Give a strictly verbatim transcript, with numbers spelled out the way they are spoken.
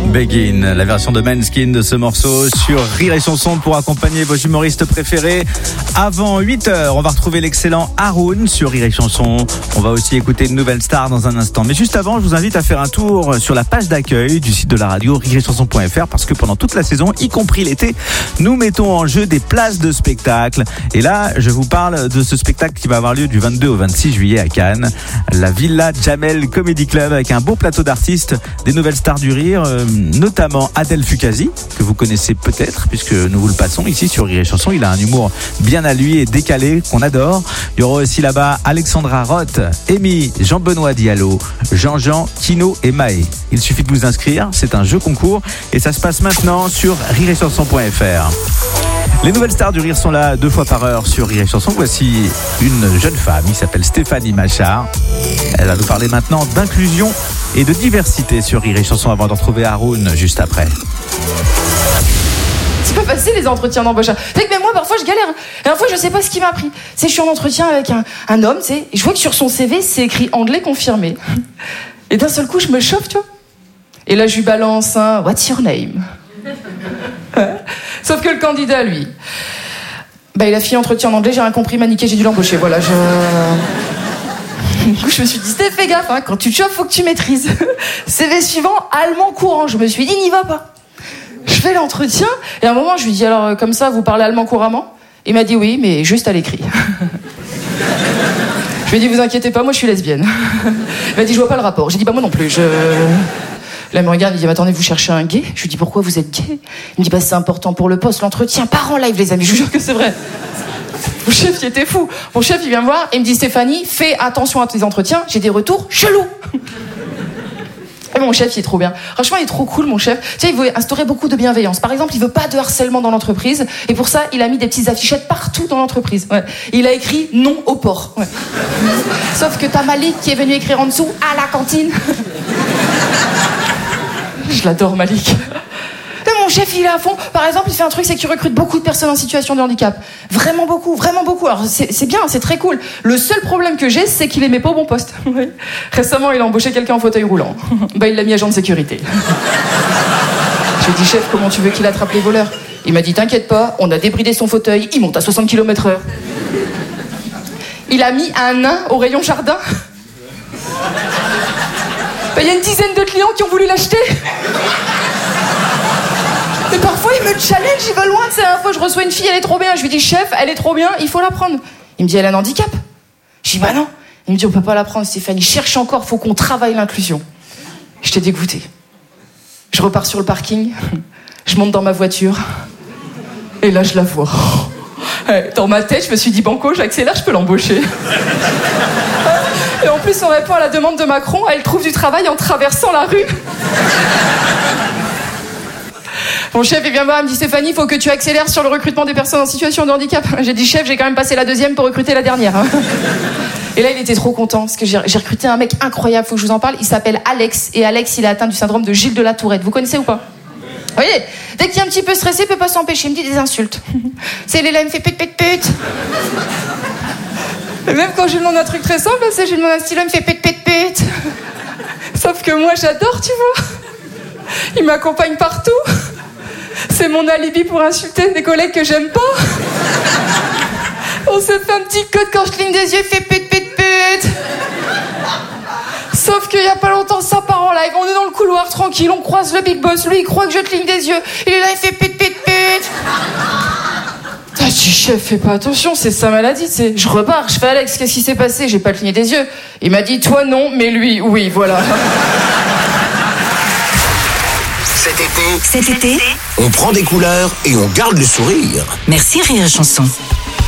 Begin, la version de Maneskin de ce morceau sur Rire et Chanson pour accompagner vos humoristes préférés. Avant huit heures, on va retrouver l'excellent Haroun sur Rire et Chanson. On va aussi écouter une nouvelle star dans un instant. Mais juste avant, je vous invite à faire un tour sur la page d'accueil du site de la radio rire et chanson point f r parce que pendant toute la saison, y compris l'été, nous mettons en jeu des places de spectacle. Et là, je vous parle de ce spectacle qui va avoir lieu du vingt-deux au vingt-six juillet à Cannes. La Villa Jamel Comedy Club avec un beau plateau d'artistes, des nouvelles stars du rire, euh, notamment Adel Fukazi, que vous connaissez peut-être puisque nous vous le passons ici sur Rire et Chanson. Il a un humour bien à lui et décalé qu'on adore. Il y aura aussi là-bas Alexandra Roth, Amy, Jean-Benoît Diallo, Jean-Jean, Kino et Maë. Il suffit de vous inscrire, c'est un jeu concours et ça se passe maintenant sur rire et chanson point f r. Les nouvelles stars du rire sont là deux fois par heure sur Rire et Chanson. Voici une jeune femme, il s'appelle Stéphanie Machard. Elle va nous parler maintenant d'inclusion et de diversité sur Rire et Chanson avant de retrouver Haroun juste après. C'est pas facile les entretiens d'embauche. C'est que même moi parfois je galère. La dernière fois je sais pas ce qui m'a pris. C'est je suis en entretien avec un, un homme, tu sais, et je vois que sur son C V c'est écrit anglais confirmé. Et d'un seul coup je me chauffe, tu vois. Et là je lui balance un what's your name. Sauf que le candidat lui, bah il a fait entretien en anglais, j'ai rien compris, m'a niqué, j'ai dû l'embaucher. Voilà, je. Du coup, je me suis dit, Steph, fais gaffe, hein, quand tu te chauffes, faut que tu maîtrises. C V suivant, allemand courant. Je me suis dit, n'y va pas. Je fais l'entretien, et à un moment, je lui dis, alors, comme ça, vous parlez allemand couramment ? Il m'a dit oui, mais juste à l'écrit. Je lui ai dit, vous inquiétez pas, moi, je suis lesbienne. Il m'a dit, je vois pas le rapport. J'ai dit, bah, moi non plus, je. Là, il me regarde, il dit, mais attendez, vous cherchez un gay ? Je lui dis, pourquoi vous êtes gay ? Il me dit, bah, c'est important pour le poste, l'entretien, part en live, les amis, je vous jure que c'est vrai. Mon chef, il était fou. Mon chef, il vient me voir et il me dit, Stéphanie, fais attention à tes entretiens, j'ai des retours chelous. Et mon chef, il est trop bien. Franchement, il est trop cool, mon chef. Tu sais, il veut instaurer beaucoup de bienveillance. Par exemple, il veut pas de harcèlement dans l'entreprise. Et pour ça, il a mis des petites affichettes partout dans l'entreprise. Ouais. Il a écrit non au porc. Ouais. Sauf que t'as Malik qui est venu écrire en dessous à la cantine. Je l'adore, Malik. Mon chef, il est à fond. Par exemple, il fait un truc, c'est qu'il recrute beaucoup de personnes en situation de handicap. Vraiment beaucoup, vraiment beaucoup. Alors, c'est, c'est bien, c'est très cool. Le seul problème que j'ai, c'est qu'il les met pas au bon poste. Oui. Récemment, il a embauché quelqu'un en fauteuil roulant. Bah, il l'a mis agent de sécurité. Je lui ai dit, chef, comment tu veux qu'il attrape les voleurs ? Il m'a dit, t'inquiète pas, on a débridé son fauteuil, il monte à soixante kilomètres heure. Il a mis un nain au rayon jardin. Bah, il y a une dizaine de clients qui ont voulu l'acheter. Mais parfois, il me challenge, il va loin. Tu sais, la fois, je reçois une fille, elle est trop bien. Je lui dis, chef, elle est trop bien, il faut la prendre. Il me dit, elle a un handicap. Je dis, bah non. Il me dit, on peut pas la prendre, Stéphanie. Cherche encore, faut qu'on travaille l'inclusion. J'étais dégoûtée. Je repars sur le parking, je monte dans ma voiture, et là, je la vois. Dans ma tête, je me suis dit, banco, j'accélère, je peux l'embaucher. Et en plus, on répond à la demande de Macron, elle trouve du travail en traversant la rue. Mon chef, il vient me voir, il me dit, Stéphanie, il faut que tu accélères sur le recrutement des personnes en situation de handicap. J'ai dit, chef, j'ai quand même passé la deuxième pour recruter la dernière. Et là, il était trop content, parce que j'ai, j'ai recruté un mec incroyable, faut que je vous en parle. Il s'appelle Alex, et Alex, il est atteint du syndrome de Gilles de la Tourette. Vous connaissez ou pas ? Vous voyez, dès qu'il est un petit peu stressé, il peut pas s'empêcher, il me dit des insultes. C'est Léla, il me fait pute, pute, pute. Et même quand je lui demande un truc très simple, c'est je lui demande un stylo, il me fait pute, pute, pute. Sauf que moi, j'adore, tu vois. Il m'accompagne partout. C'est mon alibi pour insulter des collègues que j'aime pas. On se fait un petit code quand je cligne des yeux, fait pute, pute, pute. Sauf qu'il y a pas longtemps, ça part en live. On est dans le couloir, tranquille, on croise le big boss. Lui, il croit que je cligne des yeux. Il est là, il fait pute, pute, pute. Ah, tu chef, fais pas attention, c'est sa maladie, c'est. Je repars, je fais Alex, qu'est-ce qui s'est passé ? J'ai pas cligné des yeux. Il m'a dit, toi non, mais lui, oui, voilà. Cet été, Cet été, on prend des couleurs et on garde le sourire. merci Rire et Chanson.